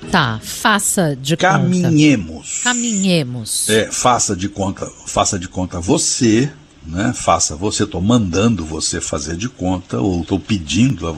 Tá, faça de Caminhemos. Caminhemos. Faça de conta você, né? Faça você, estou mandando você fazer de conta, ou estou pedindo